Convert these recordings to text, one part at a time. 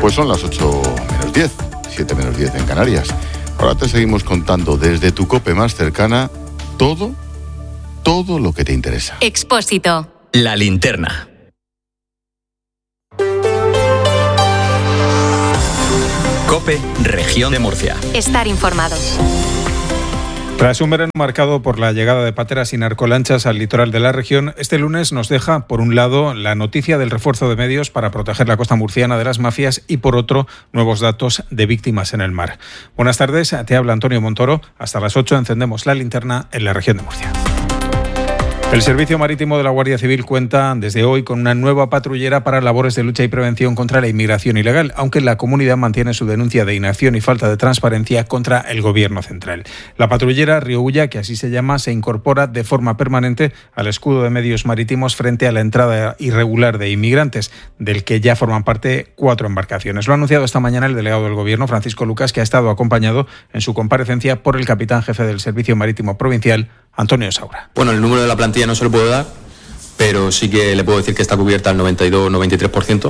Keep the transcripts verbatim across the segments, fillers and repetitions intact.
Pues son las ocho menos diez, siete menos diez en Canarias. Ahora te seguimos contando desde tu COPE más cercana todo, todo lo que te interesa. Expósito. La linterna. COPE, Región de Murcia. Estar informado. Tras un verano marcado por la llegada de pateras y narcolanchas al litoral de la región, este lunes nos deja, por un lado, la noticia del refuerzo de medios para proteger la costa murciana de las mafias y, por otro, nuevos datos de víctimas en el mar. Buenas tardes, te habla Antonio Montoro. Hasta las ocho encendemos la linterna en la región de Murcia. El Servicio Marítimo de la Guardia Civil cuenta desde hoy con una nueva patrullera para labores de lucha y prevención contra la inmigración ilegal, aunque la comunidad mantiene su denuncia de inacción y falta de transparencia contra el Gobierno central. La patrullera Río Ulla, que así se llama, se incorpora de forma permanente al escudo de medios marítimos frente a la entrada irregular de inmigrantes, del que ya forman parte cuatro embarcaciones. Lo ha anunciado esta mañana el delegado del Gobierno, Francisco Lucas, que ha estado acompañado en su comparecencia por el capitán jefe del Servicio Marítimo Provincial, Antonio Saura. Bueno, el número de la plantilla no se lo puedo dar, pero sí que le puedo decir que está cubierta al noventa y dos noventa y tres por ciento.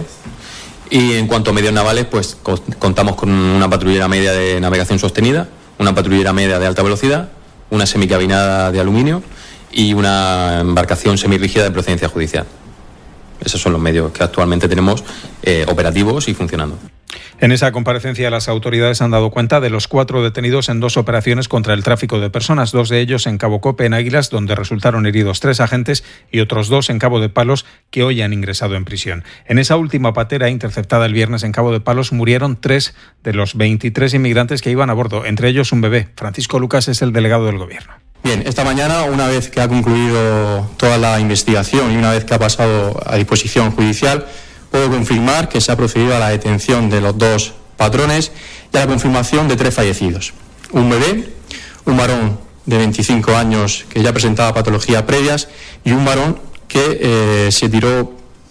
Y en cuanto a medios navales, pues contamos con una patrullera media de navegación sostenida, una patrullera media de alta velocidad, una semicabinada de aluminio y una embarcación semirrígida de procedencia judicial. Esos son los medios que actualmente tenemos eh, operativos y funcionando. En esa comparecencia, las autoridades han dado cuenta de los cuatro detenidos en dos operaciones contra el tráfico de personas, dos de ellos en Cabo Cope, en Águilas, donde resultaron heridos tres agentes, y otros dos en Cabo de Palos, que hoy han ingresado en prisión. En esa última patera, interceptada el viernes en Cabo de Palos, murieron tres de los veintitrés inmigrantes que iban a bordo, entre ellos un bebé. Francisco Lucas es el delegado del Gobierno. Bien, esta mañana, una vez que ha concluido toda la investigación y una vez que ha pasado a disposición judicial, puedo confirmar que se ha procedido a la detención de los dos patrones y a la confirmación de tres fallecidos. Un bebé, un varón de veinticinco años que ya presentaba patologías previas y un varón que eh, se tiró,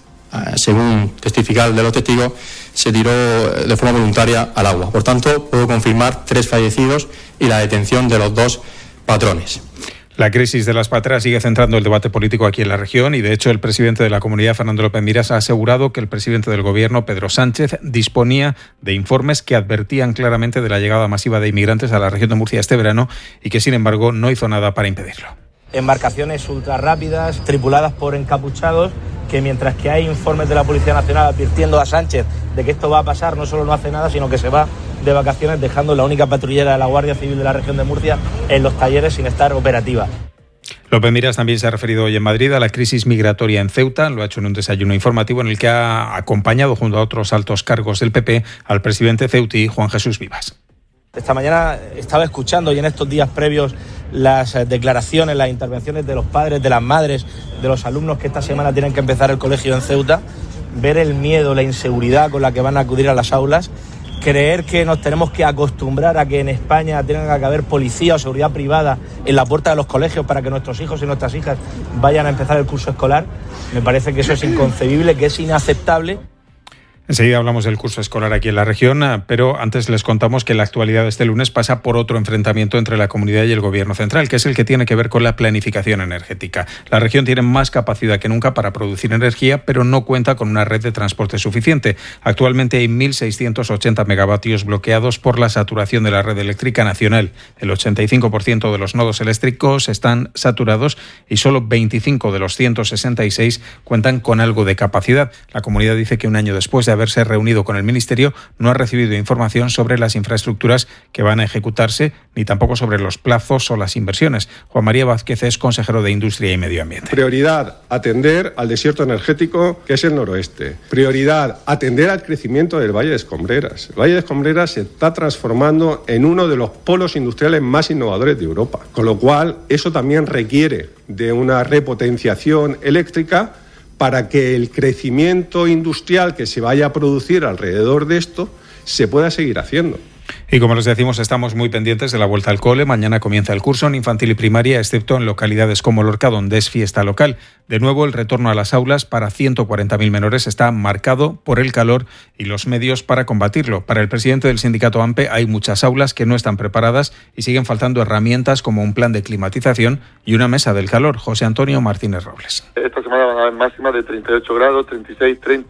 según testificar de los testigos, se tiró de forma voluntaria al agua. Por tanto, puedo confirmar tres fallecidos y la detención de los dos patrones. La crisis de las pateras sigue centrando el debate político aquí en la región y, de hecho, el presidente de la Comunidad, Fernando López Miras, ha asegurado que el presidente del Gobierno, Pedro Sánchez, disponía de informes que advertían claramente de la llegada masiva de inmigrantes a la región de Murcia este verano y que, sin embargo, no hizo nada para impedirlo. Embarcaciones ultra rápidas, tripuladas por encapuchados, que mientras que hay informes de la Policía Nacional advirtiendo a Sánchez de que esto va a pasar, no solo no hace nada, sino que se va de vacaciones dejando la única patrullera de la Guardia Civil de la región de Murcia en los talleres sin estar operativa. López Miras también se ha referido hoy en Madrid a la crisis migratoria en Ceuta. Lo ha hecho en un desayuno informativo en el que ha acompañado junto a otros altos cargos del P P al presidente ceutí, Juan Jesús Vivas. Esta mañana estaba escuchando y en estos días previos las declaraciones, las intervenciones de los padres, de las madres, de los alumnos que esta semana tienen que empezar el colegio en Ceuta, ver el miedo, la inseguridad con la que van a acudir a las aulas, creer que nos tenemos que acostumbrar a que en España tenga que haber policía o seguridad privada en la puerta de los colegios para que nuestros hijos y nuestras hijas vayan a empezar el curso escolar, me parece que eso es inconcebible, que es inaceptable. Enseguida hablamos del curso escolar aquí en la región, pero antes les contamos que la actualidad de este lunes pasa por otro enfrentamiento entre la comunidad y el Gobierno central, que es el que tiene que ver con la planificación energética. La región tiene más capacidad que nunca para producir energía, pero no cuenta con una red de transporte suficiente. Actualmente hay mil seiscientos ochenta megavatios bloqueados por la saturación de la red eléctrica nacional. El ochenta y cinco por ciento de los nodos eléctricos están saturados y solo veinticinco de los ciento sesenta y seis cuentan con algo de capacidad. La comunidad dice que un año después de haberse reunido con el Ministerio, no ha recibido información sobre las infraestructuras que van a ejecutarse, ni tampoco sobre los plazos o las inversiones. Juan María Vázquez es consejero de Industria y Medio Ambiente. Prioridad, atender al desierto energético, que es el noroeste. Prioridad, atender al crecimiento del Valle de Escombreras. El Valle de Escombreras se está transformando en uno de los polos industriales más innovadores de Europa, con lo cual eso también requiere de una repotenciación eléctrica para que el crecimiento industrial que se vaya a producir alrededor de esto se pueda seguir haciendo. Y como les decimos, estamos muy pendientes de la vuelta al cole. Mañana comienza el curso en infantil y primaria, excepto en localidades como Lorca, donde es fiesta local. De nuevo, el retorno a las aulas para ciento cuarenta mil menores está marcado por el calor y los medios para combatirlo. Para el presidente del sindicato AMPE, hay muchas aulas que no están preparadas y siguen faltando herramientas como un plan de climatización y una mesa del calor. José Antonio Martínez Robles. Esta semana van a haber máximas de treinta y ocho grados, treinta y seis, treinta...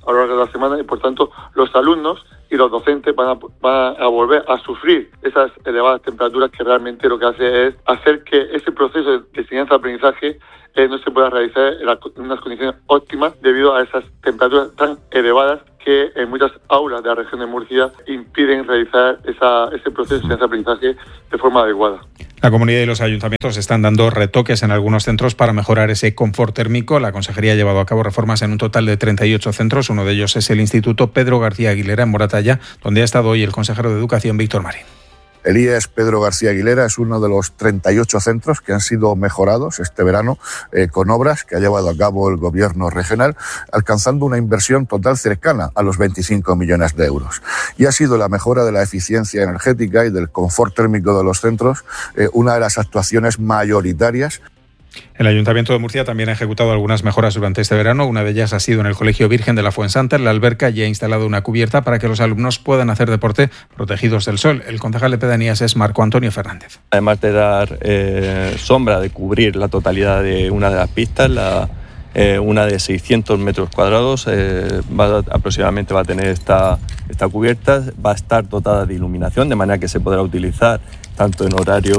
a lo largo de la semana y por tanto los alumnos y los docentes van a, van a volver a sufrir esas elevadas temperaturas que realmente lo que hace es hacer que ese proceso de enseñanza-aprendizaje eh, no se pueda realizar en, la, en unas condiciones óptimas debido a esas temperaturas tan elevadas que en muchas aulas de la región de Murcia impiden realizar esa, ese proceso de enseñanza-aprendizaje de forma adecuada. La comunidad y los ayuntamientos están dando retoques en algunos centros para mejorar ese confort térmico. La Consejería ha llevado a cabo reformas en un total de treinta y ocho centros. Uno de ellos es el Instituto Pedro García Aguilera en Moratalla, donde ha estado hoy el consejero de Educación, Víctor Marín. El I E S Pedro García Aguilera es uno de los treinta y ocho centros que han sido mejorados este verano eh, con obras que ha llevado a cabo el Gobierno regional, alcanzando una inversión total cercana a los veinticinco millones de euros. Y ha sido la mejora de la eficiencia energética y del confort térmico de los centros eh, una de las actuaciones mayoritarias. El Ayuntamiento de Murcia también ha ejecutado algunas mejoras durante este verano. Una de ellas ha sido en el Colegio Virgen de la Fuensanta, en la alberca, y ha instalado una cubierta para que los alumnos puedan hacer deporte protegidos del sol. El concejal de pedanías es Marco Antonio Fernández. Además de dar eh, sombra, de cubrir la totalidad de una de las pistas, la, eh, una de seiscientos metros cuadrados, eh, va, aproximadamente va a tener esta, esta cubierta, va a estar dotada de iluminación, de manera que se podrá utilizar tanto en horario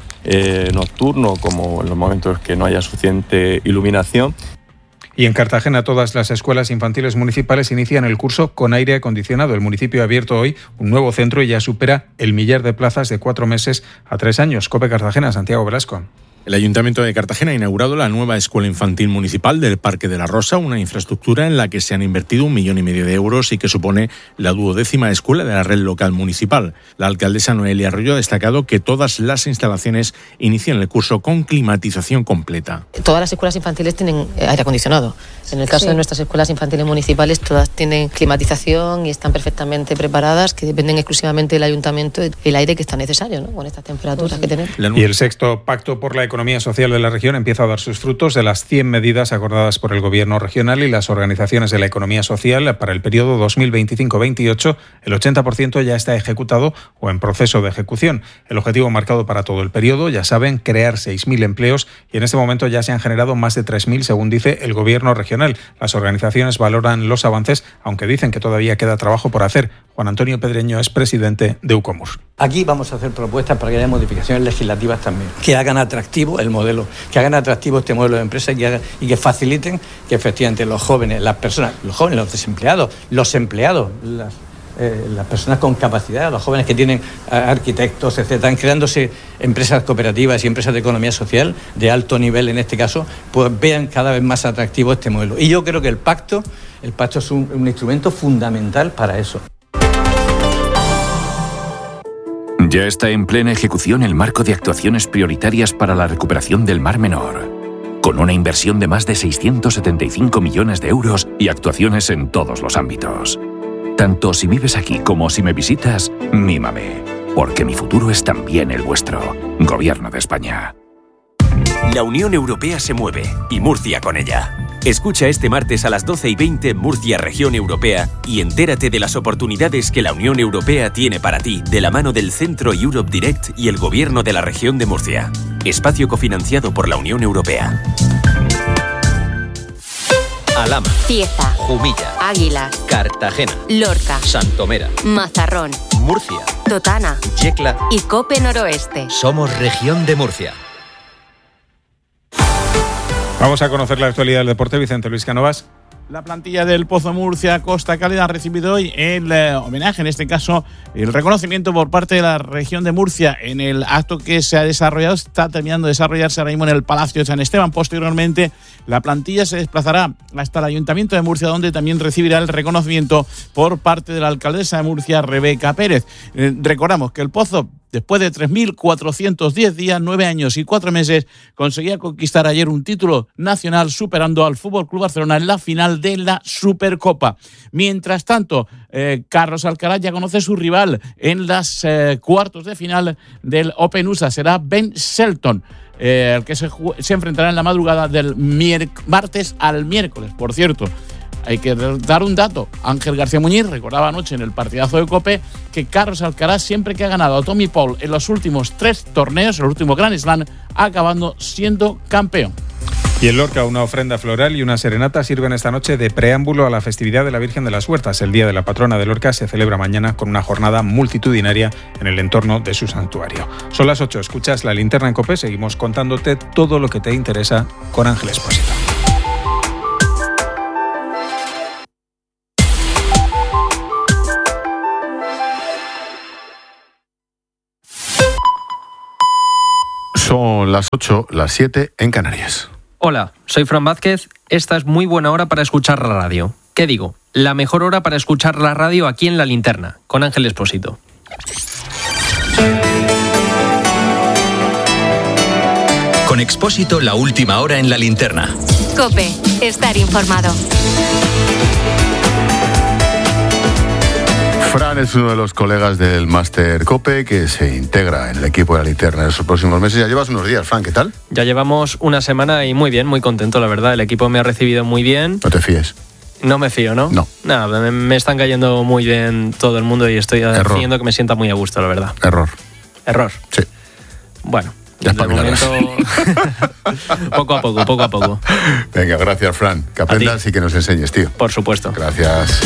eh, nocturno como en los momentos que no haya suficiente iluminación. Y en Cartagena todas las escuelas infantiles municipales inician el curso con aire acondicionado. El municipio ha abierto hoy un nuevo centro y ya supera el millar de plazas de cuatro meses a tres años. COPE Cartagena, Santiago Velasco. El Ayuntamiento de Cartagena ha inaugurado la nueva Escuela Infantil Municipal del Parque de la Rosa, una infraestructura en la que se han invertido un millón y medio de euros y que supone la duodécima escuela de la red local municipal. La alcaldesa Noelia Arroyo ha destacado que todas las instalaciones inician el curso con climatización completa. Todas las escuelas infantiles tienen aire acondicionado. En el caso sí. de nuestras escuelas infantiles municipales, todas tienen climatización y están perfectamente preparadas, que dependen exclusivamente del ayuntamiento y el aire que está necesario, ¿no?, con estas temperaturas que tenemos. Y el sexto Pacto por la Economía Social de la región empieza a dar sus frutos. De las cien medidas acordadas por el Gobierno regional y las organizaciones de la economía social para el periodo dos mil veinticinco veintiocho, el ochenta por ciento ya está ejecutado o en proceso de ejecución. El objetivo marcado para todo el periodo, ya saben, crear seis mil empleos, y en este momento ya se han generado más de tres mil, según dice el Gobierno regional. Las organizaciones valoran los avances, aunque dicen que todavía queda trabajo por hacer. Juan Antonio Pedreño es presidente de UCOMUR. Aquí vamos a hacer propuestas para que haya modificaciones legislativas también, que hagan atractivo el modelo, que hagan atractivo este modelo de empresa y que, hagan, y que faciliten que efectivamente los jóvenes, las personas, los jóvenes, los desempleados, los empleados, las, eh, las personas con capacidad, los jóvenes que tienen eh, arquitectos, etcétera, están creándose empresas cooperativas y empresas de economía social de alto nivel en este caso, pues vean cada vez más atractivo este modelo. Y yo creo que el pacto, el pacto es un, un instrumento fundamental para eso. Ya está en plena ejecución el marco de actuaciones prioritarias para la recuperación del Mar Menor, con una inversión de más de seiscientos setenta y cinco millones de euros y actuaciones en todos los ámbitos. Tanto si vives aquí como si me visitas, mímame, porque mi futuro es también el vuestro. Gobierno de España. La Unión Europea se mueve y Murcia con ella. Escucha este martes a las doce y veinte Murcia Región Europea y entérate de las oportunidades que la Unión Europea tiene para ti de la mano del Centro Europe Direct y el Gobierno de la Región de Murcia. Espacio cofinanciado por la Unión Europea. Alhama, Cieza, Jumilla, Águilas, Cartagena, Lorca, Santomera, Mazarrón, Murcia, Totana, Yecla y Cope Noroeste. Somos Región de Murcia. Vamos a conocer la actualidad del deporte. Vicente Luis Cánovas. La plantilla del Pozo Murcia Costa Cálida ha recibido hoy el eh, homenaje, en este caso el reconocimiento por parte de la región de Murcia en el acto que se ha desarrollado, está terminando de desarrollarse ahora mismo en el Palacio de San Esteban. Posteriormente la plantilla se desplazará hasta el Ayuntamiento de Murcia, donde también recibirá el reconocimiento por parte de la alcaldesa de Murcia, Rebeca Pérez. Eh, recordamos que el Pozo, después de tres mil cuatrocientos diez días, nueve años y cuatro meses, conseguía conquistar ayer un título nacional superando al F C Barcelona en la final de la Supercopa. Mientras tanto, eh, Carlos Alcaraz ya conoce su rival en las eh, cuartos de final del Open U S A. Será Ben Shelton, eh, el que se, se enfrentará en la madrugada del mier- martes al miércoles. Por cierto, hay que dar un dato. Ángel García Muñiz recordaba anoche en el partidazo de COPE que Carlos Alcaraz, siempre que ha ganado a Tommy Paul en los últimos tres torneos, el último Grand Slam, acabando siendo campeón. Y en Lorca, una ofrenda floral y una serenata sirven esta noche de preámbulo a la festividad de la Virgen de las Huertas. El Día de la Patrona de Lorca se celebra mañana con una jornada multitudinaria en el entorno de su santuario. Son las ocho, escuchas La Linterna en COPE, seguimos contándote todo lo que te interesa con Ángel Expósito. Son las ocho, las siete en Canarias. Hola, soy Fran Vázquez. Esta es muy buena hora para escuchar la radio. ¿Qué digo? La mejor hora para escuchar la radio aquí en La Linterna, con Ángel Expósito. Con Expósito, la última hora en La Linterna. COPE, estar informado. Fran es uno de los colegas del Máster COPE que se integra en el equipo de La Linterna en los próximos meses. Ya llevas unos días, Fran, ¿qué tal? Ya llevamos una semana y muy bien, muy contento, la verdad. El equipo me ha recibido muy bien. No te fíes. No me fío, ¿no? No. Nada, me, me están cayendo muy bien todo el mundo y estoy Error. haciendo que me sienta muy a gusto, la verdad. Error. ¿Error? Sí. Bueno, ya de momento, poco a poco, poco a poco. Venga, gracias, Fran. Que aprendas y que nos enseñes, tío. Por supuesto. Gracias.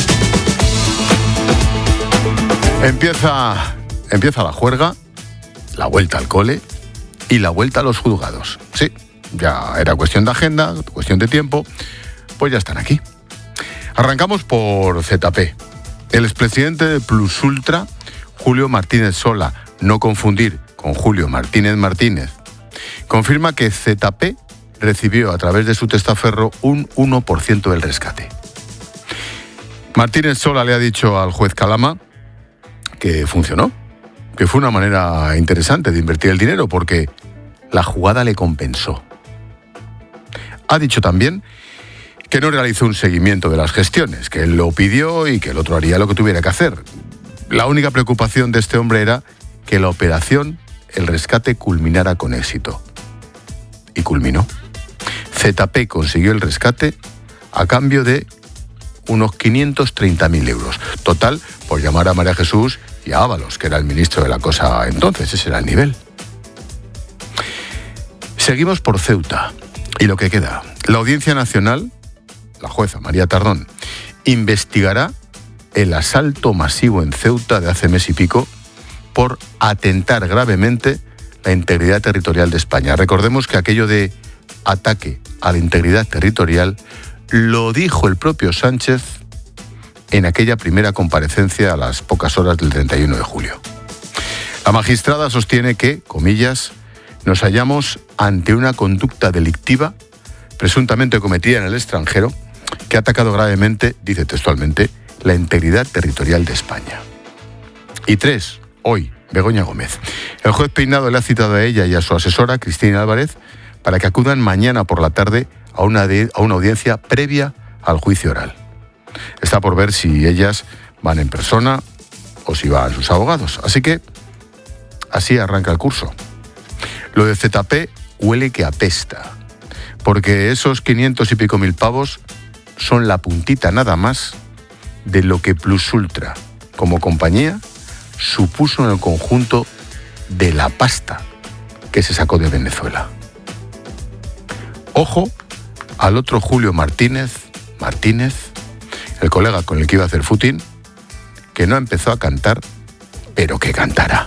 Empieza, empieza la juerga, la vuelta al cole y la vuelta a los juzgados. Sí, ya era cuestión de agenda, cuestión de tiempo, pues ya están aquí. Arrancamos por Z P. El expresidente de Plus Ultra, Julio Martínez Sola, no confundir con Julio Martínez Martínez, confirma que Z P recibió a través de su testaferro un uno por ciento del rescate. Martínez Sola le ha dicho al juez Calama que funcionó, que fue una manera interesante de invertir el dinero porque la jugada le compensó. Ha dicho también que no realizó un seguimiento de las gestiones, que él lo pidió y que el otro haría lo que tuviera que hacer. La única preocupación de este hombre era que la operación, el rescate, culminara con éxito. Y culminó. Z P consiguió el rescate a cambio de unos quinientos treinta mil euros. Total, por llamar a María Jesús y a Ábalos, que era el ministro de la cosa entonces, ese era el nivel. Seguimos por Ceuta y lo que queda. La Audiencia Nacional, la jueza María Tardón, investigará el asalto masivo en Ceuta de hace mes y pico por atentar gravemente la integridad territorial de España. Recordemos que aquello de ataque a la integridad territorial lo dijo el propio Sánchez en aquella primera comparecencia a las pocas horas del treinta y uno de julio. La magistrada sostiene que, comillas, nos hallamos ante una conducta delictiva presuntamente cometida en el extranjero que ha atacado gravemente, dice textualmente, la integridad territorial de España. Y tres, hoy, Begoña Gómez. El juez Peinado le ha citado a ella y a su asesora, Cristina Álvarez, para que acudan mañana por la tarde a una, de, a una audiencia previa al juicio oral. Está por ver si ellas van en persona o si van sus abogados. Así que así arranca el curso. Lo de Z P huele que apesta, porque esos quinientos y pico mil pavos son la puntita nada más de lo que Plus Ultra, como compañía, supuso en el conjunto de la pasta que se sacó de Venezuela. Ojo al otro Julio Martínez, Martínez, el colega con el que iba a hacer footing, que no empezó a cantar, pero que cantará.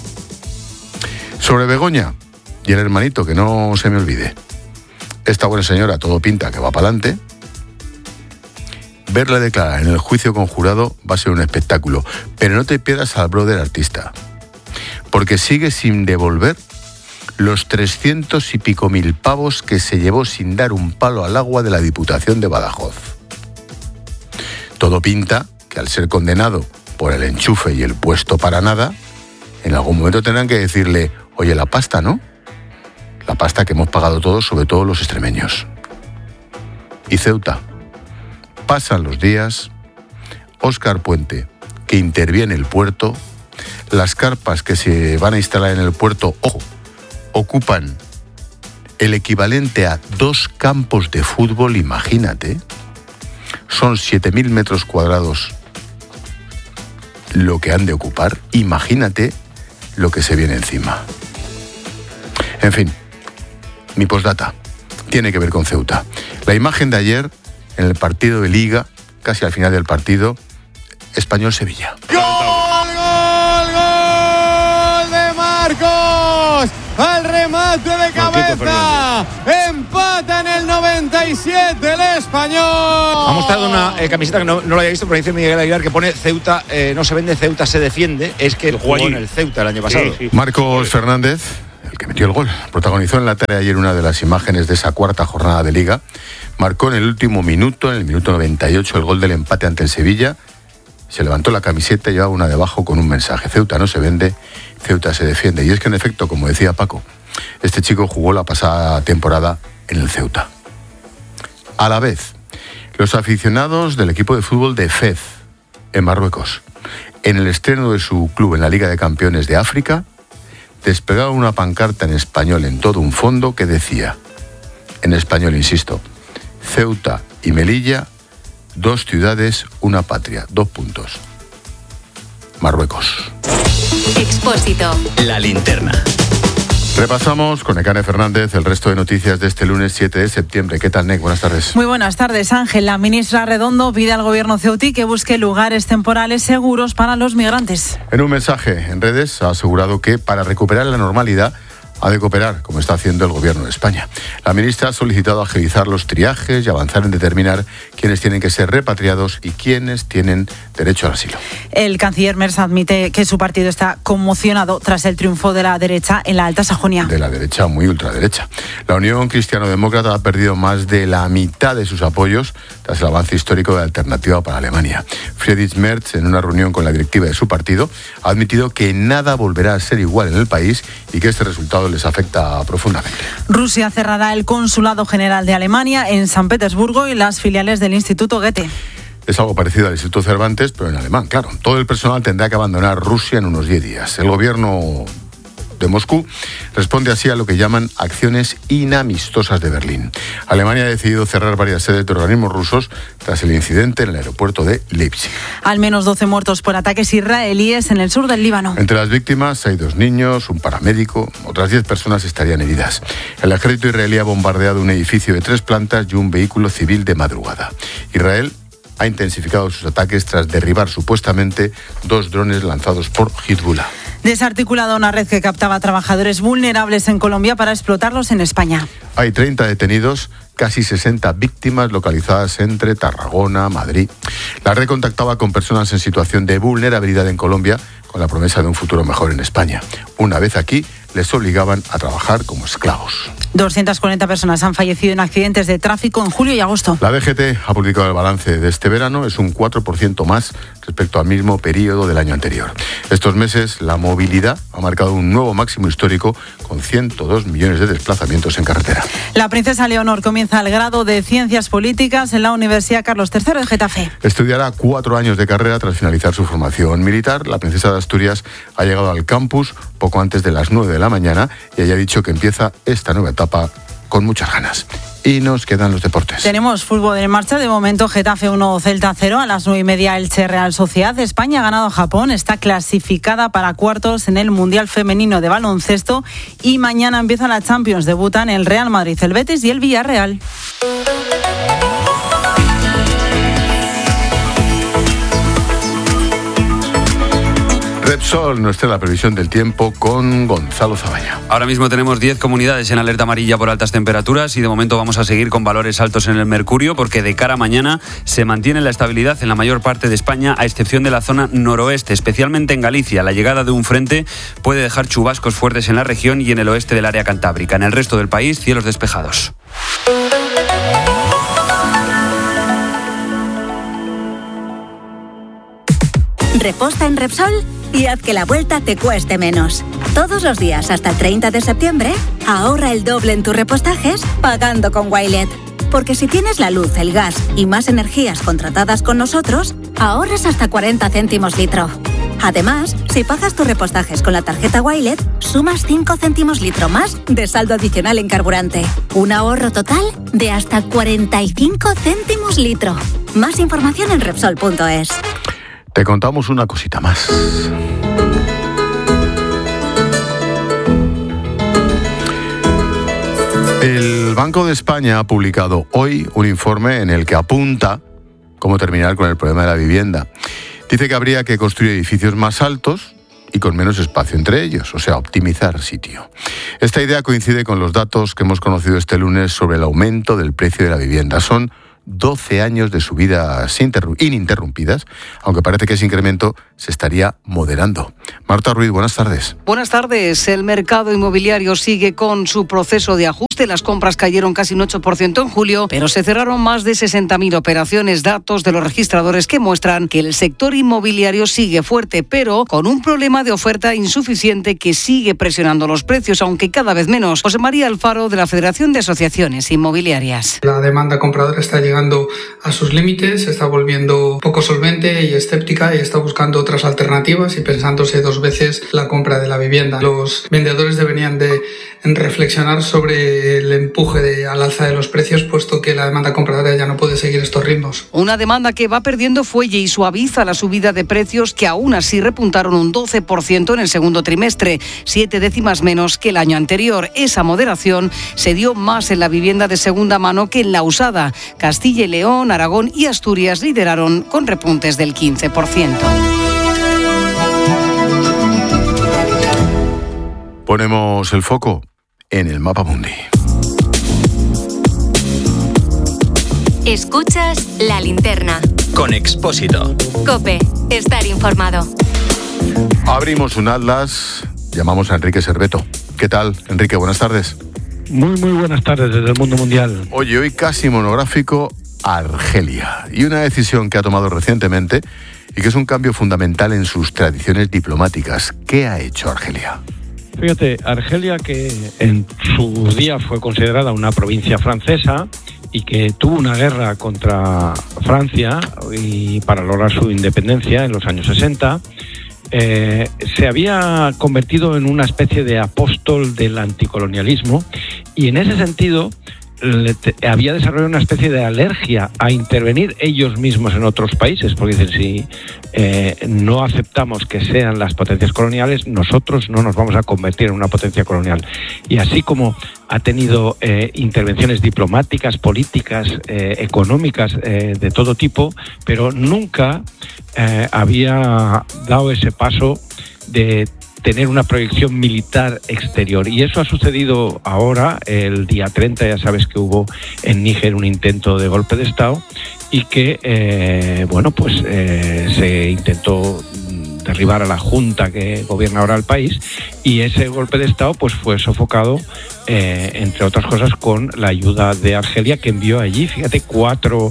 Sobre Begoña y el hermanito, que no se me olvide. Esta buena señora todo pinta que va para adelante. Verla declarar en el juicio conjurado va a ser un espectáculo, pero no te pierdas al brother artista, porque sigue sin devolver los trescientos y pico mil pavos que se llevó sin dar un palo al agua de la Diputación de Badajoz. Todo pinta que al ser condenado por el enchufe y el puesto para nada, en algún momento tendrán que decirle, oye, la pasta, ¿no? La pasta que hemos pagado todos, sobre todo los extremeños. Y Ceuta. Pasan los días, Óscar Puente, que interviene el puerto, las carpas que se van a instalar en el puerto, ojo, ocupan el equivalente a dos campos de fútbol, imagínate, son siete mil metros cuadrados lo que han de ocupar, imagínate lo que se viene encima. En fin, mi postdata. tiene que ver con Ceuta. La imagen de ayer en el partido de Liga, casi al final del partido, Español-Sevilla. ¡Gol, gol, gol de Marcos! Al remate de cabeza. Empata en el noventa y siete el Español. Ha mostrado una eh, camiseta que no, no lo había visto, pero dice Miguel Aguilar que pone Ceuta, eh, no se vende, Ceuta se defiende. Es que jugó allí en el Ceuta el año pasado. Sí, sí. Marcos Fernández, el que metió el gol, protagonizó en la tarde de ayer una de las imágenes de esa cuarta jornada de Liga. Marcó en el último minuto, en el minuto noventa y ocho, el gol del empate ante el Sevilla. Se levantó la camiseta y llevaba una debajo con un mensaje: Ceuta no se vende, Ceuta se defiende. Y es que en efecto, como decía Paco, este chico jugó la pasada temporada en el Ceuta. A la vez, los aficionados del equipo de fútbol de Fez, en Marruecos, en el estreno de su club en la Liga de Campeones de África, desplegaron una pancarta en español en todo un fondo que decía, en español insisto, Ceuta y Melilla, dos ciudades, una patria, dos puntos. Marruecos. Expósito. La linterna. Repasamos con Nekane Fernández el resto de noticias de este lunes siete de septiembre. ¿Qué tal, Nek? Buenas tardes. Muy buenas tardes, Ángel. La ministra Redondo pide al gobierno ceutí que busque lugares temporales seguros para los migrantes. En un mensaje en redes ha asegurado que para recuperar la normalidad ha de cooperar, como está haciendo el Gobierno de España. La ministra ha solicitado agilizar los triajes y avanzar en determinar quiénes tienen que ser repatriados y quiénes tienen derecho al asilo. El canciller Merz admite que su partido está conmocionado tras el triunfo de la derecha en la Alta Sajonia. De la derecha muy ultraderecha. La Unión Cristiano-Demócrata ha perdido más de la mitad de sus apoyos tras el avance histórico de Alternativa para Alemania. Friedrich Merz, en una reunión con la directiva de su partido, ha admitido que nada volverá a ser igual en el país y que este resultado les afecta profundamente. Rusia cerrará el Consulado General de Alemania en San Petersburgo y las filiales del Instituto Goethe. Es algo parecido al Instituto Cervantes, pero en alemán, claro. Todo el personal tendrá que abandonar Rusia en unos diez días. El gobierno de Moscú responde así a lo que llaman acciones inamistosas de Berlín. Alemania ha decidido cerrar varias sedes de organismos rusos tras el incidente en el aeropuerto de Leipzig. Al menos doce muertos por ataques israelíes en el sur del Líbano. Entre las víctimas hay dos niños, un paramédico, otras diez personas estarían heridas. El ejército israelí ha bombardeado un edificio de tres plantas y un vehículo civil de madrugada. Israel ha intensificado sus ataques tras derribar supuestamente dos drones lanzados por Hezbollah. Desarticulada una red que captaba trabajadores vulnerables en Colombia para explotarlos en España. Hay treinta detenidos, casi sesenta víctimas localizadas entre Tarragona, Madrid. La red contactaba con personas en situación de vulnerabilidad en Colombia con la promesa de un futuro mejor en España. Una vez aquí, les obligaban a trabajar como esclavos. doscientas cuarenta personas han fallecido en accidentes de tráfico en julio y agosto. La D G T ha publicado el balance de este verano, es un cuatro por ciento más respecto al mismo periodo del año anterior. Estos meses, la movilidad ha marcado un nuevo máximo histórico con ciento dos millones de desplazamientos en carretera. La princesa Leonor comienza el grado de Ciencias Políticas en la Universidad Carlos tercero de Getafe. Estudiará cuatro años de carrera tras finalizar su formación militar. La princesa de Asturias ha llegado al campus poco antes de las nueve de la mañana y haya dicho que empieza esta nueva etapa con muchas ganas. Y nos quedan los deportes. Tenemos fútbol en marcha. De momento, Getafe uno, Celta cero. A las nueve y media, Elche Real Sociedad. España ha ganado a Japón. Está clasificada para cuartos en el Mundial Femenino de Baloncesto. Y mañana empieza la Champions. Debutan el Real Madrid, el Betis y el Villarreal. Repsol nos trae la previsión del tiempo con Gonzalo Zabaña. Ahora mismo tenemos diez comunidades en alerta amarilla por altas temperaturas y de momento vamos a seguir con valores altos en el mercurio porque de cara a mañana se mantiene la estabilidad en la mayor parte de España a excepción de la zona noroeste, especialmente en Galicia. La llegada de un frente puede dejar chubascos fuertes en la región y en el oeste del área cantábrica. En el resto del país, cielos despejados. Reposta en Repsol y haz que la vuelta te cueste menos. Todos los días hasta el treinta de septiembre, ahorra el doble en tus repostajes pagando con Wilet. Porque si tienes la luz, el gas y más energías contratadas con nosotros, ahorras hasta cuarenta céntimos litro. Además, si pagas tus repostajes con la tarjeta Wilet, sumas cinco céntimos litro más de saldo adicional en carburante. Un ahorro total de hasta cuarenta y cinco céntimos litro. Más información en Repsol punto es. Te contamos una cosita más. El Banco de España ha publicado hoy un informe en el que apunta cómo terminar con el problema de la vivienda. Dice que habría que construir edificios más altos y con menos espacio entre ellos, o sea, optimizar sitio. Esta idea coincide con los datos que hemos conocido este lunes sobre el aumento del precio de la vivienda. Son doce años de subidas ininterrumpidas, aunque parece que ese incremento se estaría moderando. Marta Ruiz, buenas tardes. Buenas tardes. El mercado inmobiliario sigue con su proceso de ajuste. Las compras cayeron casi un ocho por ciento en julio, pero se cerraron más de sesenta mil operaciones, datos de los registradores que muestran que el sector inmobiliario sigue fuerte, pero con un problema de oferta insuficiente que sigue presionando los precios, aunque cada vez menos. José María Alfaro, de la Federación de Asociaciones Inmobiliarias. La demanda compradora está llegando a sus límites, se está volviendo poco solvente y escéptica y está buscando otras alternativas y pensándose dos veces la compra de la vivienda. Los vendedores deberían de reflexionar sobre el empuje de, al alza de los precios, puesto que la demanda compradora ya no puede seguir estos ritmos. Una demanda que va perdiendo fuelle y suaviza la subida de precios, que aún así repuntaron un doce por ciento en el segundo trimestre, siete décimas menos que el año anterior. Esa moderación se dio más en la vivienda de segunda mano que en la usada. Castilla y León, Aragón y Asturias lideraron con repuntes del quince por ciento. Ponemos el foco en el Mapa Mundi. Escuchas La Linterna. Con Expósito. COPE. Estar informado. Abrimos un atlas, llamamos a Enrique Serveto. ¿Qué tal, Enrique? Buenas tardes. Muy, muy buenas tardes desde el mundo mundial. Oye, hoy casi monográfico, Argelia. Y una decisión que ha tomado recientemente y que es un cambio fundamental en sus tradiciones diplomáticas. ¿Qué ha hecho Argelia? Fíjate, Argelia, que en su día fue considerada una provincia francesa y que tuvo una guerra contra Francia y para lograr su independencia en los años sesenta, eh, se había convertido en una especie de apóstol del anticolonialismo y en ese sentido le te, había desarrollado una especie de alergia a intervenir ellos mismos en otros países, porque dicen, si eh, no aceptamos que sean las potencias coloniales, nosotros no nos vamos a convertir en una potencia colonial. Y así como ha tenido eh, intervenciones diplomáticas, políticas, eh, económicas, eh, de todo tipo, pero nunca eh, había dado ese paso de tener una proyección militar exterior. Y eso ha sucedido ahora, el día treinta, ya sabes que hubo en Níger un intento de golpe de Estado y que, eh, bueno, pues eh, se intentó derribar a la junta que gobierna ahora el país y ese golpe de Estado pues fue sofocado, eh, entre otras cosas, con la ayuda de Argelia, que envió allí, fíjate, cuatro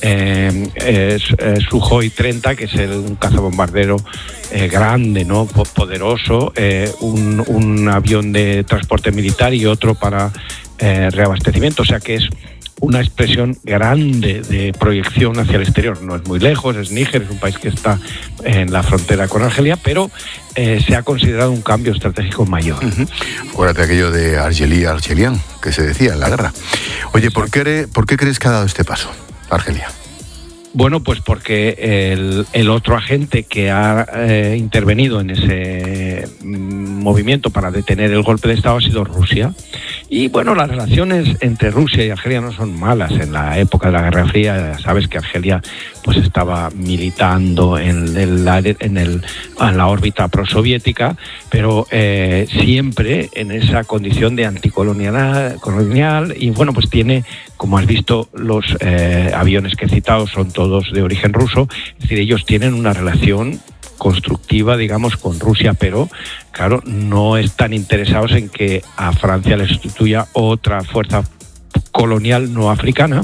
eh, eh, Sukhoi treinta, que es el, un cazabombardero eh, grande, ¿no?, poderoso, eh, un, un avión de transporte militar y otro para eh, reabastecimiento, o sea que es una expresión grande de proyección hacia el exterior. No es muy lejos, es Níger, es un país que está en la frontera con Argelia, pero eh, se ha considerado un cambio estratégico mayor. Uh-huh. Acuérdate aquello de Argelia, Argelian, que se decía en la guerra. Oye, ¿por qué, ¿por qué crees que ha dado este paso Argelia? Bueno, pues porque el, el otro agente que ha eh, intervenido en ese mm, movimiento para detener el golpe de Estado ha sido Rusia. Y bueno, las relaciones entre Rusia y Argelia no son malas. En la época de la Guerra Fría, ya sabes que Argelia pues estaba militando en, el, en, el, en la órbita prosoviética, pero eh, siempre en esa condición de anticolonial colonial, y bueno, pues tiene, como has visto, los eh, aviones que he citado son todos de origen ruso, es decir, ellos tienen una relación constructiva, digamos, con Rusia, pero claro, no están interesados en que a Francia le sustituya otra fuerza colonial no africana,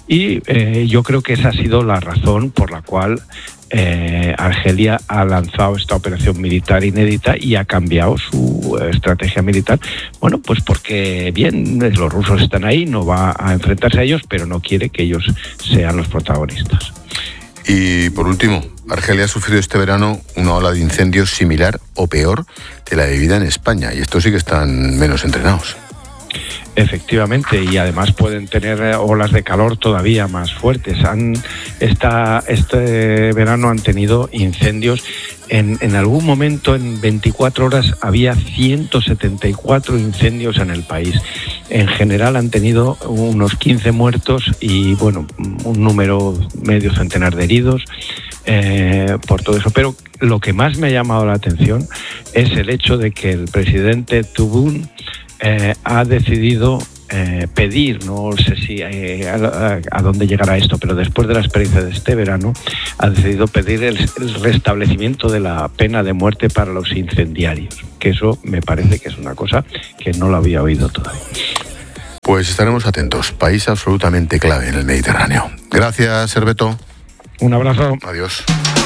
y eh, yo creo que esa ha sido la razón por la cual eh, Argelia ha lanzado esta operación militar inédita y ha cambiado su estrategia militar. Bueno, pues porque bien, los rusos están ahí, no va a enfrentarse a ellos, pero no quiere que ellos sean los protagonistas. Y por último, Argelia ha sufrido este verano una ola de incendios similar o peor que la vivida en España, y estos sí que están menos entrenados. Efectivamente, y además pueden tener olas de calor todavía más fuertes. Han, esta, este verano han tenido incendios. En, en algún momento, en veinticuatro horas, había ciento setenta y cuatro incendios en el país. en general han tenido unos quince muertos y bueno, un número medio centenar de heridos eh, por todo eso. Pero lo que más me ha llamado la atención es el hecho de que el presidente Tubun eh, ha decidido Eh, pedir, no sé si eh, a, a, a dónde llegará esto, pero después de la experiencia de este verano ha decidido pedir el, el restablecimiento de la pena de muerte para los incendiarios, que eso me parece que es una cosa que no lo había oído todavía. Pues estaremos atentos, país absolutamente clave en el Mediterráneo. Gracias, Serveto. Un abrazo. Adiós.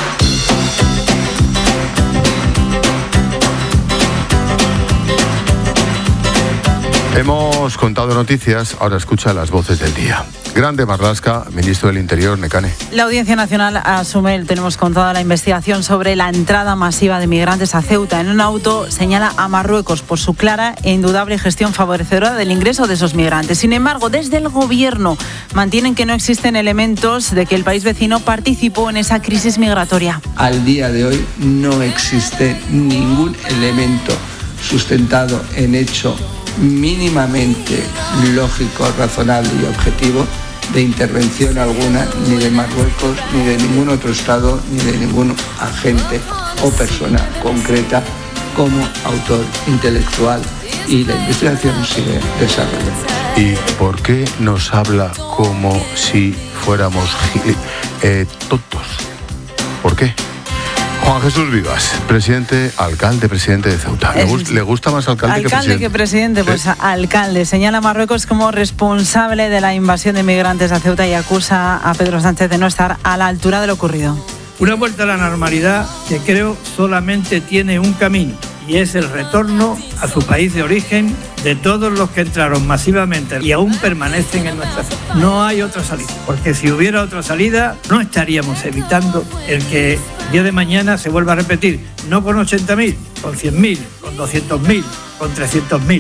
Hemos contado noticias, ahora escucha las voces del día. Grande Marlaska, ministro del Interior, Nekane. La Audiencia Nacional asume, tenemos contada la investigación sobre la entrada masiva de migrantes a Ceuta. En un auto señala a Marruecos por su clara e indudable gestión favorecedora del ingreso de esos migrantes. Sin embargo, desde el Gobierno mantienen que no existen elementos de que el país vecino participó en esa crisis migratoria. Al día de hoy no existe ningún elemento sustentado en hecho mínimamente lógico, razonable y objetivo de intervención alguna ni de Marruecos, ni de ningún otro Estado, ni de ningún agente o persona concreta como autor intelectual, y la investigación sigue desarrollando. ¿Y por qué nos habla como si fuéramos eh, tontos? ¿Por qué? Juan Jesús Vivas, presidente, alcalde, presidente de Ceuta. ¿Le, gust, ¿le gusta más alcalde, alcalde que presidente? Alcalde que presidente, pues ¿sí? Alcalde. Señala a Marruecos como responsable de la invasión de migrantes a Ceuta y acusa a Pedro Sánchez de no estar a la altura de lo ocurrido. Una vuelta a la normalidad que creo solamente tiene un camino, y es el retorno a su país de origen de todos los que entraron masivamente y aún permanecen en nuestra zona. No hay otra salida, porque si hubiera otra salida no estaríamos evitando el que el día de mañana se vuelva a repetir, no con ochenta mil, con cien mil, con doscientos mil, con trescientos mil.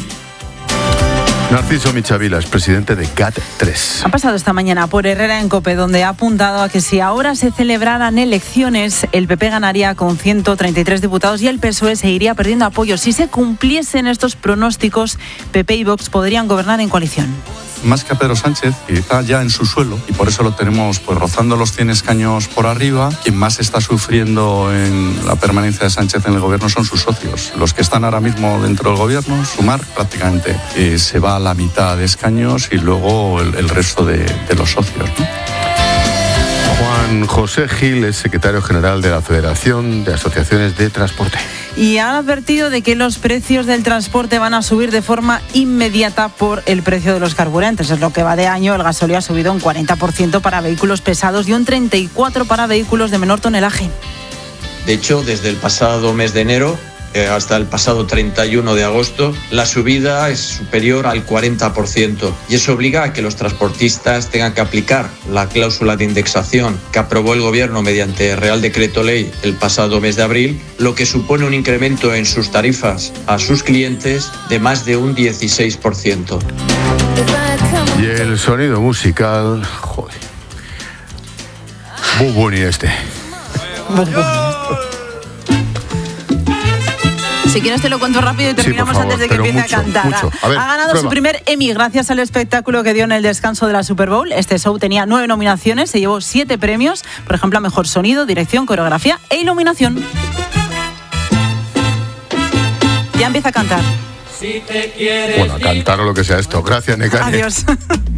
Narciso Michavilas, presidente de C A T tres. Ha pasado esta mañana por Herrera en COPE, donde ha apuntado a que si ahora se celebraran elecciones, el P P ganaría con ciento treinta y tres diputados y el P S O E seguiría perdiendo apoyo. Si se cumpliesen estos pronósticos, P P y Vox podrían gobernar en coalición. Más que a Pedro Sánchez, que está ya en su suelo, y por eso lo tenemos pues rozando los cien escaños por arriba. Quien más está sufriendo en la permanencia de Sánchez en el gobierno son sus socios. Los que están ahora mismo dentro del gobierno, Sumar, prácticamente eh, se va a la mitad de escaños y luego el, el resto de, de los socios, ¿no? Juan José Gil es secretario general de la Federación de Asociaciones de Transporte. Y han advertido de que los precios del transporte van a subir de forma inmediata por el precio de los carburantes. Es lo que va de año. El gasóleo ha subido un cuarenta por ciento para vehículos pesados y un treinta y cuatro por ciento para vehículos de menor tonelaje. De hecho, desde el pasado mes de enero eh, hasta el pasado treinta y uno de agosto, la subida es superior al cuarenta por ciento, y eso obliga a que los transportistas tengan que aplicar la cláusula de indexación que aprobó el Gobierno mediante Real Decreto Ley el pasado mes de abril, lo que supone un incremento en sus tarifas a sus clientes de más de un dieciséis por ciento. Y el sonido musical, joder, muy bonito este. Muy bonito. Si quieres te lo cuento rápido y terminamos sí, favor, antes de que empiece mucho, a cantar. Mucho. A ver, ha ganado prueba. su primer Emmy gracias al espectáculo que dio en el descanso de la Super Bowl. Este show tenía nueve nominaciones, se llevó siete premios, por ejemplo a mejor sonido, dirección, coreografía e iluminación. Ya empieza a cantar. Bueno, a cantar o lo que sea esto. Gracias, Nekane. Adiós.